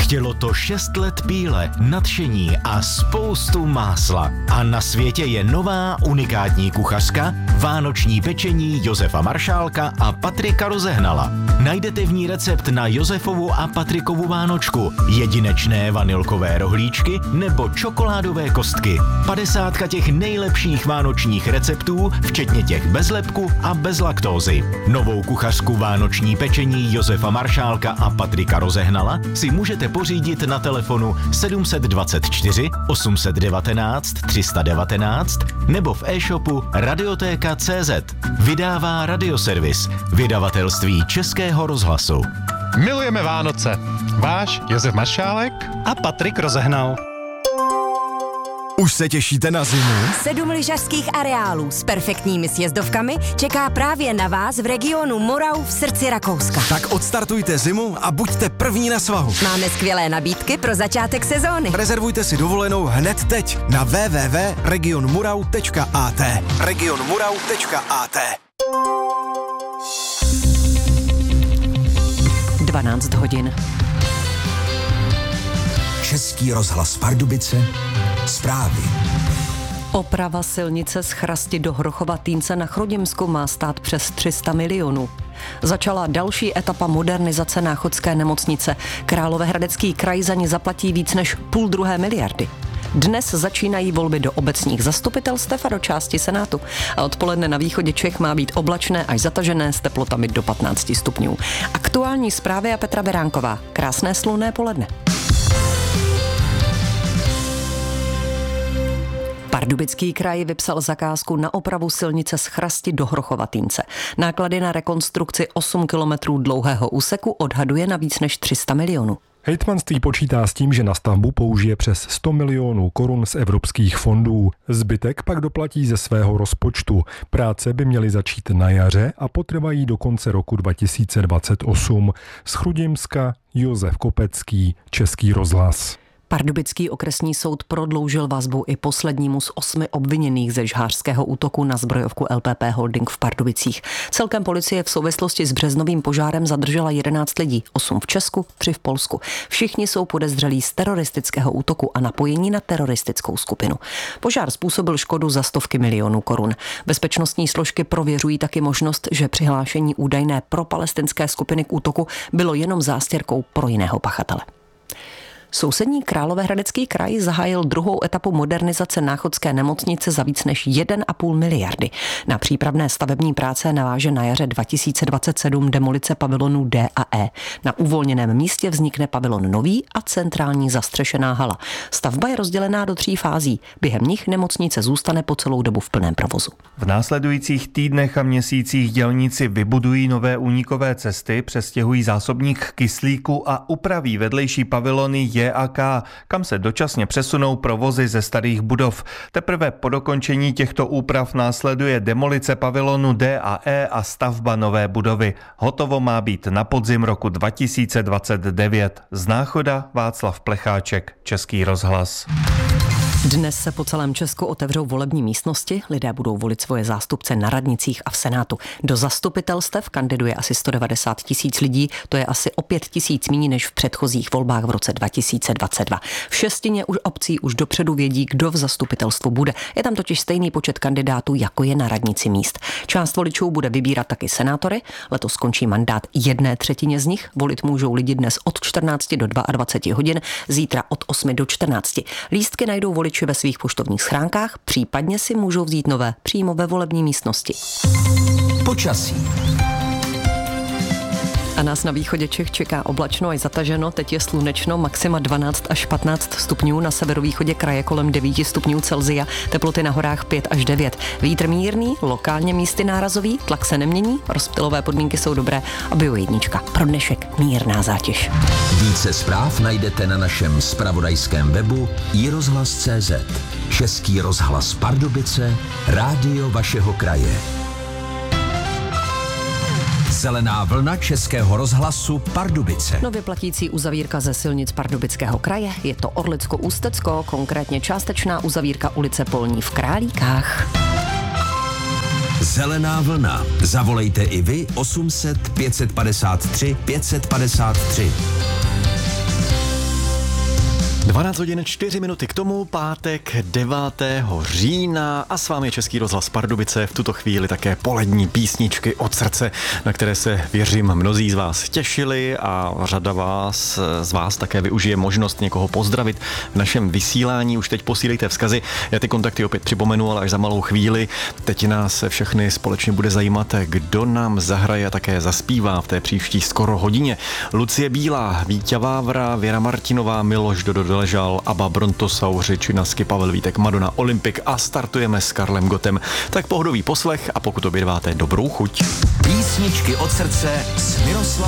Chtělo to 6 let píle, nadšení a spoustu másla. A na světě je nová unikátní kuchařka, vánoční pečení Josefa Maršálka a Patrika Rozehnala. Najdete v ní recept na Josefovu a Patrikovu vánočku, jedinečné vanilkové rohlíčky nebo čokoládové kostky. 50 těch nejlepších vánočních receptů, včetně těch bez lepku a bez laktózy. Novou kuchařku vánoční pečení Josefa Maršálka a Patrika Rozehnala si můžete pořídit na telefonu 724 819 319 nebo v e-shopu radiotéka.cz. Vydává Radioservis, vydavatelství Českého rozhlasu. Milujeme Vánoce. Váš Josef Maršálek a Patrik Rozehnal. Už se těšíte na zimu? 7 lyžařských areálů s perfektními sjezdovkami čeká právě na vás v regionu Morau v srdci Rakouska. Tak odstartujte zimu a buďte první na svahu. Máme skvělé nabídky pro začátek sezóny. Rezervujte si dovolenou hned teď na www.regionmurau.at. regionmurau.at. 12 hodin. Český rozhlas Pardubice. Zprávy. Oprava silnice z Chrasti do Hrochova-Týnce na Chrudimsku má stát přes 300 milionů. Začala další etapa modernizace Náchodské nemocnice. Královéhradecký kraj za ní zaplatí víc než 1,5 miliardy. Dnes začínají volby do obecních zastupitelstev a do části Senátu. A odpoledne na východě Čech má být oblačné až zatažené s teplotami do 15 stupňů. Aktuální zprávy a Petra Beránková. Krásné slunné poledne. Pardubický kraj vypsal zakázku na opravu silnice z Chrasti do Hrochova-Týnce. Náklady na rekonstrukci 8 kilometrů dlouhého úseku odhaduje na víc než 300 milionů. Hejtmanství počítá s tím, že na stavbu použije přes 100 milionů korun z evropských fondů. Zbytek pak doplatí ze svého rozpočtu. Práce by měly začít na jaře a potrvají do konce roku 2028. Z Chrudimska Josef Kopecký, Český rozhlas. Pardubický okresní soud prodloužil vazbu i poslednímu z 8 obviněných ze žhářského útoku na zbrojovku LPP Holding v Pardubicích. Celkem policie v souvislosti s březnovým požárem zadržela 11 lidí, 8 v Česku, 3 v Polsku. Všichni jsou podezřelí z teroristického útoku a napojení na teroristickou skupinu. Požár způsobil škodu za stovky milionů korun. Bezpečnostní složky prověřují taky možnost, že přihlášení údajné propalestinské skupiny k útoku bylo jenom zástěrkou pro jiného pachatele. Sousední Královéhradecký kraj zahájil druhou etapu modernizace Náchodské nemocnice za víc než 1,5 miliardy. Na přípravné stavební práce naváže na jaře 2027 demolice pavilonů D a E. Na uvolněném místě vznikne pavilon nový a centrální zastřešená hala. Stavba je rozdělená do 3 fází. Během nich nemocnice zůstane po celou dobu v plném provozu. V následujících týdnech a měsících dělníci vybudují nové únikové cesty, přestěhují zásobník kyslíku a upraví vedlejší pavilony J a K, kam se dočasně přesunou provozy ze starých budov. Teprve po dokončení těchto úprav následuje demolice pavilonu D a E a stavba nové budovy. Hotovo má být na podzim roku 2029. Z Náchoda Václav Plecháček, Český rozhlas. Dnes se po celém Česku otevřou volební místnosti, lidé budou volit svoje zástupce na radnicích a v Senátu. Do zastupitelstev kandiduje asi 190 000 lidí, to je asi o 5 000 méně než v předchozích volbách v roce 2022. V 6 obcí už dopředu vědí, kdo v zastupitelstvu bude. Je tam totiž stejný počet kandidátů, jako je na radnici míst. Část voličů bude vybírat taky senátory, letos skončí mandát 1/3 z nich, volit můžou lidi dnes od 14 do 22 hodin, zítra od 8 do 14. Lístky najdou voliči ve svých poštovních schránkách, případně si můžou vzít nové přímo ve volební místnosti. Počasí. A nás na východě Čech čeká oblačno až zataženo, teď je slunečno, maxima 12 až 15 stupňů, na severovýchodě kraje kolem 9 stupňů Celsia, teploty na horách 5 až 9. Vítr mírný, lokálně místy nárazový, tlak se nemění, rozptylové podmínky jsou dobré a Bio1. Pro dnešek mírná zátěž. Více zpráv najdete na našem zpravodajském webu iRozhlas.cz. Český rozhlas Pardubice, rádio vašeho kraje. Zelená vlna Českého rozhlasu Pardubice. Nově platící uzavírka ze silnic Pardubického kraje, je to Orlicko-Ústecko, konkrétně částečná uzavírka ulice Polní v Králíkách. Zelená vlna. Zavolejte i vy 800 553 553. 12 hodin 4 minuty k tomu, pátek 9. října a s vámi je Český rozhlas Pardubice, v tuto chvíli také polední písničky od srdce, na které se, věřím, mnozí z vás těšili a řada z vás také využije možnost někoho pozdravit v našem vysílání. Už teď posílejte vzkazy, já ty kontakty opět připomenu, ale až za malou chvíli. Teď nás všechny společně bude zajímat, kdo nám zahraje a také zaspívá v té příští skoro hodině. Lucie Bílá, Víťa Vávra, Věra Martinová, Miloš Doležal, Abba, Brontosauři, Činasky, Pavel Vítek, Madonna, Olympik a startujeme s Karlem Gottem. Tak pohodový poslech a pokud obědváte, dobrou chuť. Písničky od srdce s Miroslavem